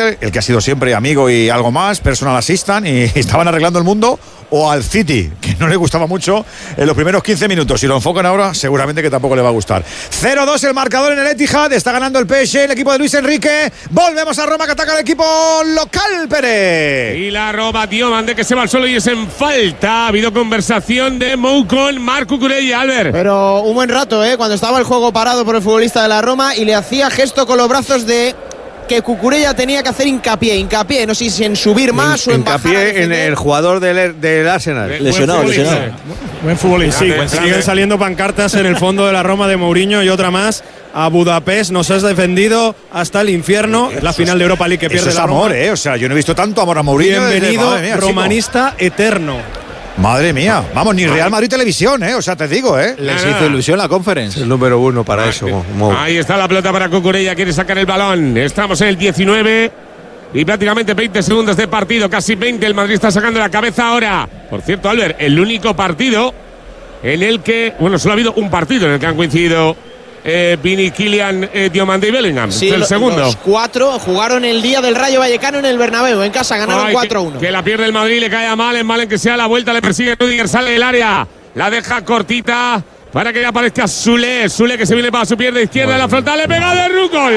Solskjaer, el que ha sido siempre amigo y algo más, personal assistant, y estaban arreglando el mundo, o al City, que no le gustaba mucho en los primeros 15 minutos. Si lo enfocan ahora, seguramente que tampoco le va a gustar. 0-2 el marcador en el Etihad, está ganando el PSG, el equipo de Luis Enrique. Volvemos a Roma, que ataca el equipo local, Pérez. Y la Roma, Diomande, que se va al suelo y es en falta. Ha habido conversación de Mou con Marc Cucurella, Albert. Pero un buen rato, cuando estaba el juego parado por el futbolista de la Roma y le hacía gesto con los brazos de que Cucurella tenía que hacer hincapié, no sé si en subir más o en bajar. Hincapié en el jugador del Arsenal. Lesionado. Buen futbolista. Sí, siguen saliendo pancartas en el fondo de la Roma de Mourinho y otra más. A Budapest nos has defendido hasta el infierno. Es la final de Europa League que pierde la Roma. Amor, o sea, yo no he visto tanto amor a Mourinho. Bienvenido, romanista eterno. Madre mía, vamos, ni Real Madrid Televisión, o sea, te digo, Les hizo ilusión la Conference. El número 1 para eso. Ahí está la pelota para Cucurella, quiere sacar el balón. Estamos en el 19 y prácticamente 20 segundos de partido, casi 20. El Madrid está sacando la cabeza ahora. Por cierto, Albert, el único partido en el que, solo ha habido un partido en el que han coincidido Vini, Kylian, Diomande y Bellingham. Sí, el segundo. Los 4 jugaron el día del Rayo Vallecano en el Bernabéu. En casa ganaron 4-1. Que la pierde el Madrid, le cae a Malen que sea la vuelta, le persigue Rüdiger, sale del área, la deja cortita para que ya aparezca Sule que se viene para su pierna izquierda, la frontal, le pega de Run, gol.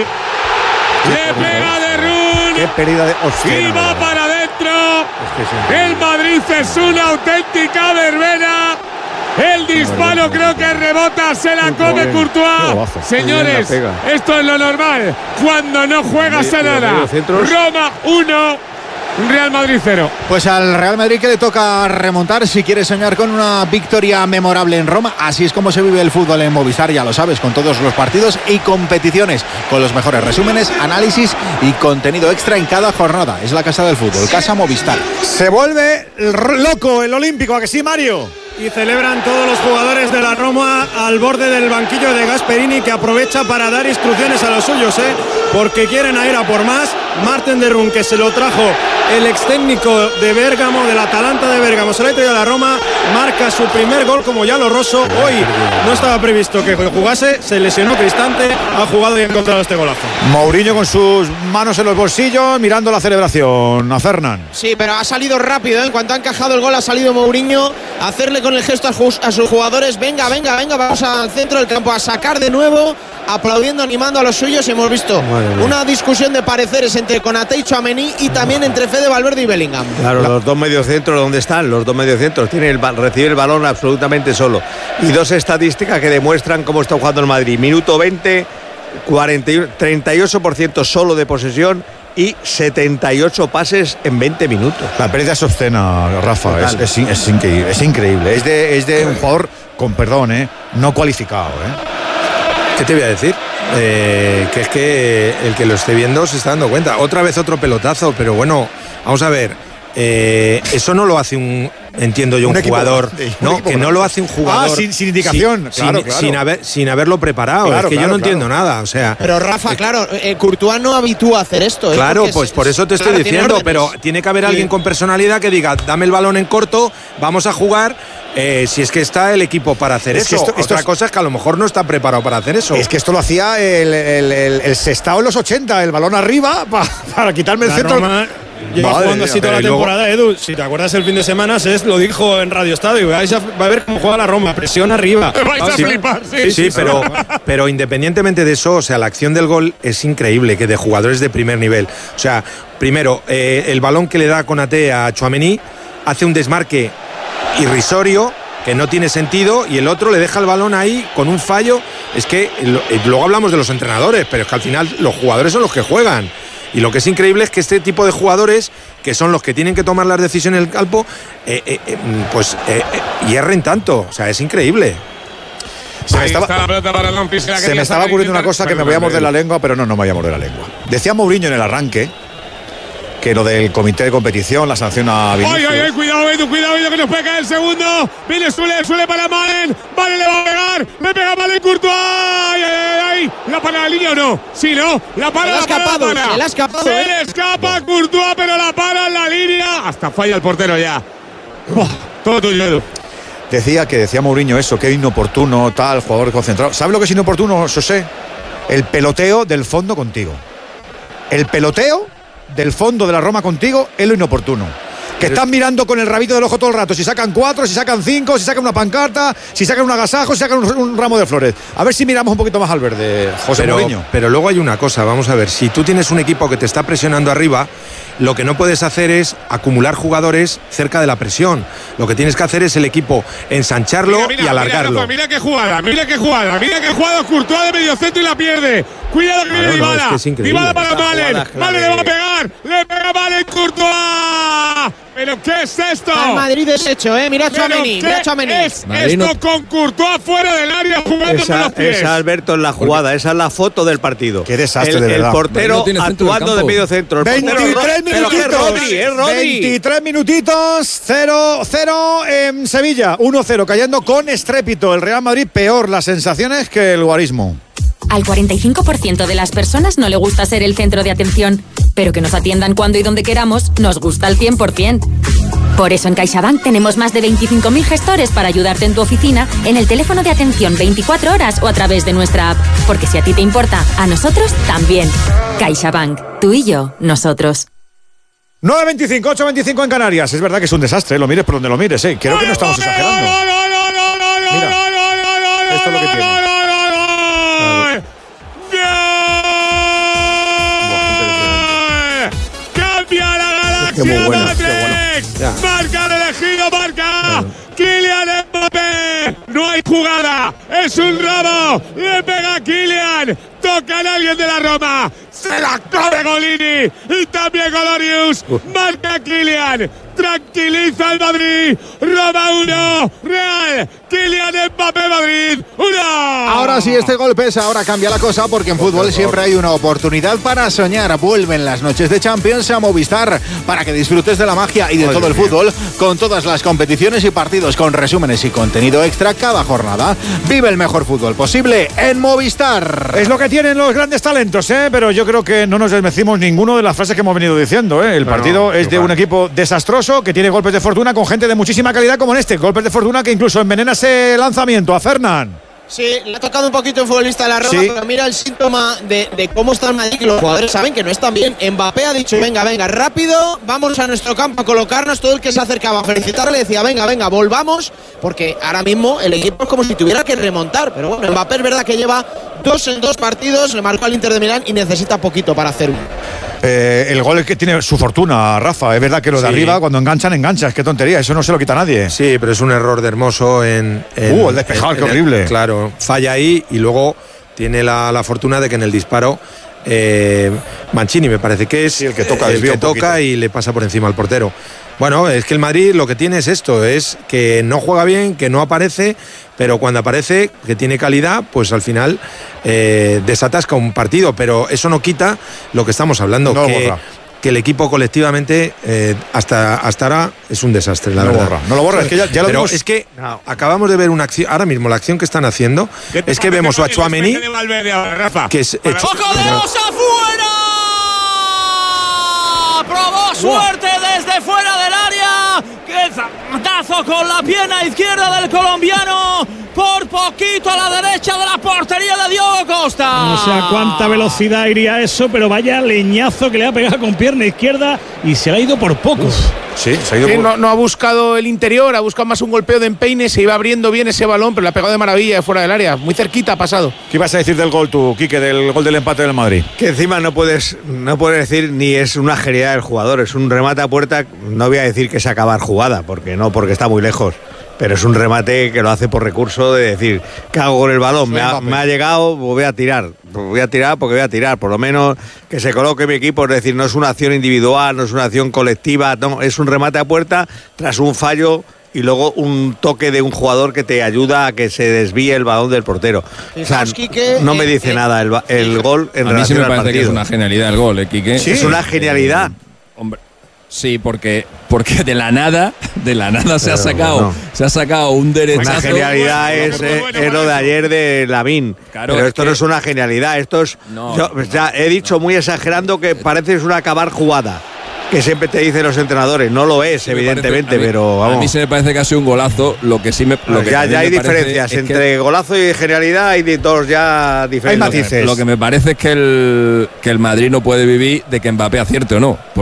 Le pega de Run. Qué pérdida de hostia. Y va para adentro. El Madrid es una auténtica verbena. El disparo creo que rebota, se la come Courtois. Señores, esto es lo normal. Cuando no juegas a nada. Roma 1, Real Madrid 0. Pues al Real Madrid que le toca remontar si quiere soñar con una victoria memorable en Roma. Así es como se vive el fútbol en Movistar, ya lo sabes, con todos los partidos y competiciones, con los mejores resúmenes, análisis y contenido extra en cada jornada. Es la casa del fútbol, Casa Movistar. Se vuelve loco el Olímpico, ¿a que sí, Mario? Y celebran todos los jugadores de la Roma al borde del banquillo de Gasperini, que aprovecha para dar instrucciones a los suyos, porque quieren ir a por más. Marten de Run, que se lo trajo el ex técnico de Bérgamo, del Atalanta de Bérgamo, se lo ha traído a la Roma, marca su primer gol como Giallo Rosso. Hoy no estaba previsto que jugase, se lesionó Cristante, ha jugado y ha encontrado este golazo. Mourinho con sus manos en los bolsillos mirando la celebración a Fernán. Sí, pero ha salido rápido, En cuanto ha encajado el gol ha salido Mourinho a hacerle con el gesto a sus jugadores. Venga, vamos al centro del campo a sacar de nuevo, aplaudiendo, animando a los suyos. Hemos visto una discusión de pareceres entre Konaté y Tchouaméni y también entre Fede Valverde y Bellingham. Claro, los dos mediocentros, ¿dónde están? Los dos mediocentros recibe el balón absolutamente solo. Y dos estadísticas que demuestran cómo está jugando el Madrid. Minuto 20, 38% solo de posesión y 78 pases en 20 minutos. La pérdida es obscena, Rafa, es increíble. Es de un jugador con perdón, no cualificado. ¿Qué te voy a decir? Que es que el que lo esté viendo se está dando cuenta. Otra vez otro pelotazo, pero bueno, vamos a ver. Eso no lo hace un jugador, que no lo hace un jugador sin indicación, claro. Sin haberlo preparado. Claro, es que yo no entiendo nada, o sea. Pero Rafa, Courtois no habitúa a hacer esto. Claro, pues por eso te estoy diciendo, pero tiene que haber alguien con personalidad que diga, dame el balón en corto, vamos a jugar. Si es que está el equipo para hacer eso. Otra cosa es que a lo mejor no está preparado para hacer eso. Es que esto lo hacía el Sestao en los 80, el balón arriba para quitarme el centro. Lleva jugando así toda la temporada, Edu. Si te acuerdas el fin de semana, Sés lo dijo en Radio Estadio. Va a ver cómo juega la Roma, presión arriba. Vais a flipar, sí, pero independientemente de eso, o sea, la acción del gol es increíble, que de jugadores de primer nivel. O sea, primero, el balón que le da Konaté a Tchouaméni hace un desmarque irrisorio que no tiene sentido y el otro le deja el balón ahí con un fallo. Es que luego hablamos de los entrenadores, pero es que al final los jugadores son los que juegan. Y lo que es increíble es que este tipo de jugadores, que son los que tienen que tomar las decisiones en el campo, hierren tanto. O sea, es increíble. Se me estaba ocurriendo una cosa que me voy a morder la lengua, pero no me voy a morder la lengua. Decía Mourinho en el arranque que lo del comité de competición, la sanción a Vinicius. ¡Ay, cuidado, Edu, que nos puede caer el segundo! Viene Sule para Malen. Malen le va a pegar. Le pega Malen Courtois. ¡Ay! ¿La para la línea o no? Sí, ¿no? La para. Se le ha escapado. Se le escapa Courtois, pero la para en la línea. Hasta falla el portero ya. Todo tuyo, Edu. Decía Mourinho eso, que inoportuno, tal, jugador concentrado. ¿Sabe lo que es inoportuno, José? El peloteo del fondo contigo. El peloteo del fondo de la Roma contigo es lo inoportuno. Que están mirando con el rabito del ojo todo el rato. Si sacan 4, si sacan 5, si sacan una pancarta, si sacan un agasajo, si sacan un ramo de flores. A ver si miramos un poquito más al verde, José Mourinho. Pero luego hay una cosa, vamos a ver. Si tú tienes un equipo que te está presionando arriba, lo que no puedes hacer es acumular jugadores cerca de la presión. Lo que tienes que hacer es el equipo ensancharlo y alargarlo. Mira qué jugada, Courtois de medio centro y la pierde. Cuidado que viene Dybala. Dybala para Malen. Malen le va a pegar. Le pega Malen Courtois. ¿Pero qué es esto? Al Madrid deshecho, mira Tchouaméni. Es esto con Courtois fuera del área jugando con los pies. Esa, Alberto, es la jugada. Esa es la foto del partido. Qué desastre, de verdad. El portero actuando de medio centro. El 23 minutitos. 23 minutitos. 0-0 en Sevilla. 1-0 cayendo con estrépito. El Real Madrid peor las sensaciones que el guarismo. Al 45% de las personas no le gusta ser el centro de atención, pero que nos atiendan cuando y donde queramos nos gusta al 100%. Por eso en CaixaBank tenemos más de 25.000 gestores para ayudarte en tu oficina, en el teléfono de atención 24 horas o a través de nuestra app. Porque si a ti te importa, a nosotros también. CaixaBank. Tú y yo, nosotros. 9.25, 8.25 en Canarias. Es verdad que es un desastre, lo mires por donde lo mires. Creo que no estamos exagerando. Mira, esto es lo que tiene. Cambia la galaxia de Matrix. Marca el elegido, marca Kylian Mbappé. No hay jugada, es un robo. Le pega a Kylian. Toca a alguien de la Roma. Se la corre Golini. Y también Golorius. Marca Kylian. Tranquiliza al Madrid. Roma 1, Real Kylian Mbappé Madrid 1. Ahora sí, este gol pesa, ahora cambia la cosa porque en fútbol siempre hay una oportunidad para soñar. Vuelven las noches de Champions a Movistar para que disfrutes de la magia y de todo el fútbol con todas las competiciones y partidos, con resúmenes y contenido extra cada jornada. Vive el mejor fútbol posible en Movistar. Es lo que tienen los grandes talentos, pero yo creo que no nos desmecimos ninguno de las frases que hemos venido diciendo. El partido es de un equipo desastroso que tiene golpes de fortuna con gente de muchísima calidad como en este. Golpes de fortuna que incluso envenena ese lanzamiento a Fernán. Sí, le ha tocado un poquito el futbolista de la Roma, pero mira el síntoma de cómo está el Madrid, que los jugadores saben que no están bien. Mbappé ha dicho, venga, rápido, vamos a nuestro campo a colocarnos. Todo el que se acercaba a felicitarle decía, venga, volvamos, porque ahora mismo el equipo es como si tuviera que remontar. Pero bueno, Mbappé es verdad que lleva 2 en 2 partidos, le marcó al Inter de Milán y necesita poquito para hacer uno. El gol es que tiene su fortuna, Rafa. Es verdad que lo de arriba, cuando engancha, es que tontería. Eso no se lo quita nadie. Sí, pero es un error de Hermoso en el despejado, qué horrible. Claro, falla ahí y luego tiene la fortuna de que en el disparo Mancini me parece que es el que toca, y le pasa por encima al portero. Bueno, es que el Madrid lo que tiene es esto, es que no juega bien, que no aparece, pero cuando aparece, que tiene calidad, pues al final desatasca un partido, pero eso no quita lo que estamos hablando, que el equipo colectivamente hasta ahora es un desastre, la verdad. No lo borra, es que ya lo pero vimos. Es que acabamos de ver una acción, ahora mismo la acción que están haciendo, es que vemos a Tchouaméni, que es ¡Ojo de los afuera! Probó suerte desde fuera del área. ¡Qué zapatazo con la pierna izquierda del colombiano! Por poquito a la derecha de la portería de Diogo Costa. No sé a cuánta velocidad iría eso, pero vaya leñazo que le ha pegado con pierna izquierda y se le ha ido por poco. Sí, se ha ido por... no ha buscado el interior, ha buscado más un golpeo de empeine, se iba abriendo bien ese balón, pero le ha pegado de maravilla de fuera del área, muy cerquita ha pasado. ¿Qué ibas a decir del gol tú, Quique, del gol del empate del Madrid? Que encima no puedes decir ni es una genialidad del jugador, es un remate a puerta, no voy a decir que es acabar jugada, porque está muy lejos. Pero es un remate que lo hace por recurso de decir, ¿qué hago con el balón? Me ha llegado, voy a tirar. Voy a tirar porque voy a tirar. Por lo menos que se coloque mi equipo. Es decir, no es una acción individual, no es una acción colectiva. No, es un remate a puerta tras un fallo y luego un toque de un jugador que te ayuda a que se desvíe el balón del portero. O sea, no me dice nada el gol en relación al partido. A mí sí me parece que es una genialidad el gol, Quique. ¿Sí? Es una genialidad. Hombre. Sí, porque de la nada se ha sacado un derechazo. Una genialidad es lo de ayer de Lamine. Claro, pero esto no es una genialidad, esto es... Ya he dicho muy exagerando que parece es una acabar jugada. que siempre te dicen los entrenadores. No lo es, evidentemente, pero vamos. A mí se me parece que ha sido un golazo. Lo que sí me. Ya hay diferencias entre golazo y genialidad, hay dos ya diferentes. Hay matices. Lo que me parece es que el Madrid no puede vivir de que Mbappé acierte o no.